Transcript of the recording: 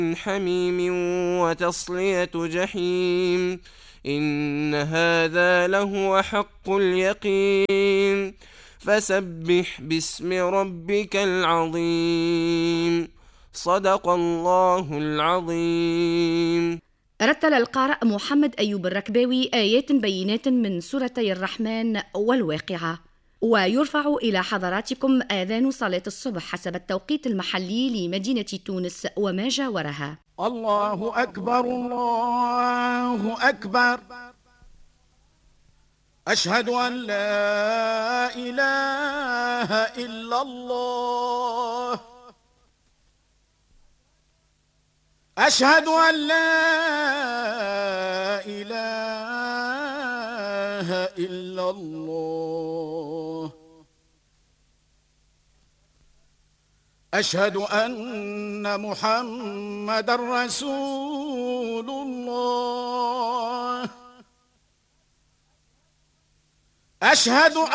حميم وتصلية جحيم إن هذا لهو حق اليقين فسبح باسم ربك العظيم صدق الله العظيم. رتل القارئ محمد أيوب الركباوي آيات بينات من سورتي الرحمن والواقعة. ويرفع إلى حضراتكم آذان صلاة الصبح حسب التوقيت المحلي لمدينة تونس وما جاورها. الله أكبر الله أكبر أشهد أن لا إله إلا الله أشهد أن لا إله إلا الله أشهد أن محمدًا رسول الله أشهد